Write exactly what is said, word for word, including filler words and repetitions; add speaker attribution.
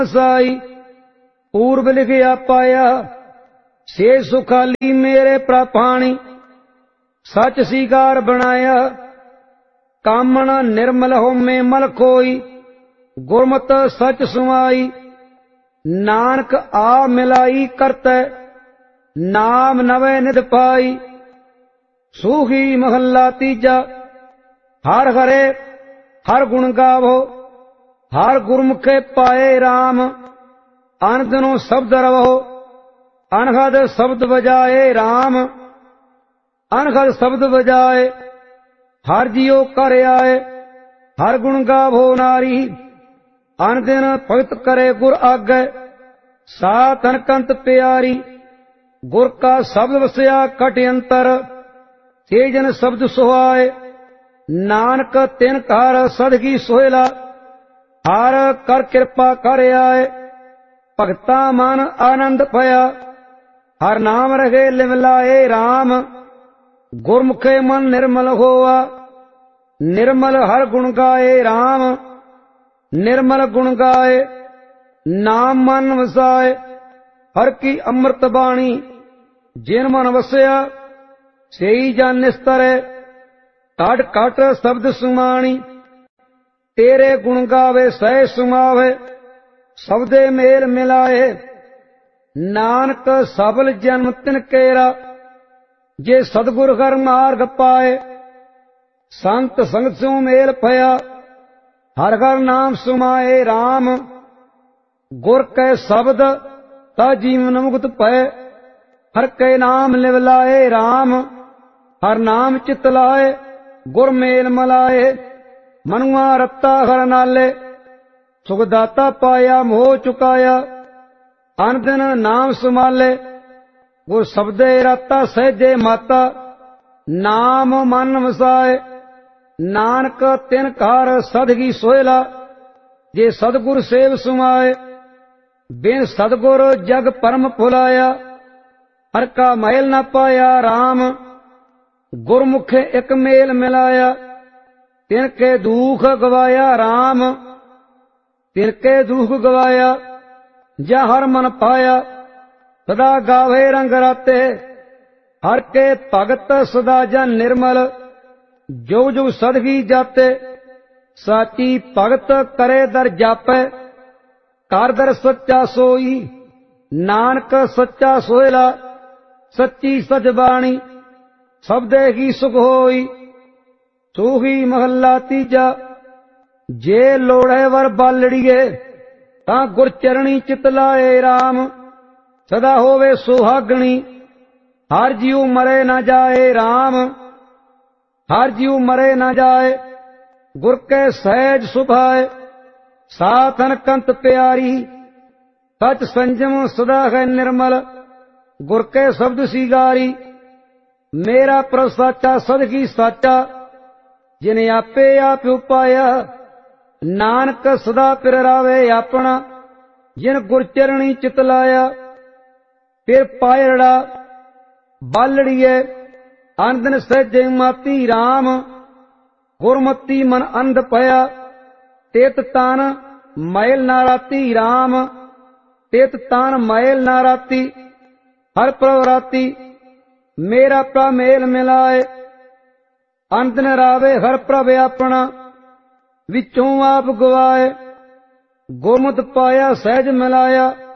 Speaker 1: साई पूर्व लिखिया पाया से सुखाली मेरे प्रापाणी सच सिगार बनाया कामण निर्मल हो में मल खोई गुरमत सच सुमाई नानक आ मिलाई करते नाम नवे निध पाई सूही महला तीजा हर हरे हर गुण गावो हर गुरमुखे पाए राम अनदिनो शब्द रवो अनहद शब्द बजाए राम अनहद शब्द बजाए हर जियो कर आए हर गुण गावो नारी अनदिन भगत करे गुर आगे साथ अनकंत प्यारी गुर का शब्द वसया कट अंतर तेजन शब्द सुहाए नानक तिन कार सदगी सोहला हर कर कृपा कर आए भगता मन आनंद पया हर नाम रहे लिवलाए राम गुरमुखे मन निर्मल होआ निर्मल हर गुण गाए राम निर्मल गुण गाए नाम मन वसाए हर की अमृत बाणी जिन मन वसया सेई जन निस्तरे काट काट शब्द सुमाणी तेरे गुण गावे सह सुमावे शब्दे मेल मिलाए नानक सबल जन्म तिन केरा जे सतगुर हर मार्ग पाए संत संगत सु मेल पया हर हर नाम सुमाए राम गुर कै शब्द ता जीवन मुक्त पै हर कै नाम लिवलाए राम हर नाम चित लाए गुर मेल मलाए मनुआ रत्ता हर नाले सुखदाता पाया मोह चुकाया अनदिन नाम सुमाले गुर शब्दे राता सहजे माता नाम मन वसाए नानक तिन कार सदगी सोहला जे सतगुर सेव सुमाए बिन सतगुर जग परम भुलाया हर का मैल न पाया राम गुरमुखे एक मेल मिलाया तिनके दुख गवाया राम तिनके दुख गवाया जा हर मन पाया सदा गावे रंग राते हर के भगत सदा जन निर्मल जुग जुग सदगी जाते साची भगत करे दर जापे कर दर सच्चा सोई नानक सच्चा सोहला सच्ची सच बाणी शब्दे ही सुख होई सूही महला तीजा जे लोड़े वर बालड़िए तां गुर चरणी चित लाए राम सदा होवे सुहागणी हर जीव मरे न जाए राम हर जीव मरे न जाए गुर के सहज सुभाए साथन कंत प्यारी सच संजम सदा है निर्मल गुर के शब्द सिगारी मेरा प्रभ साचा सदगी साचा जिने आपे आप उपाया नानक सदा पिर रावे अपना जिन गुर चरणी चित लाया फिर पायड़ा बालड़िए अंदन सहजे माती राम गुरमती मन अंध पया तेत तान मैल नाराती राम तेत तान मैल नाराती हर प्रवराती मेरा प्रा मेल मिलाए अंत न रावे हर प्रभ अपना विचों आप गवाए गुरमत पाया सहज मिलाया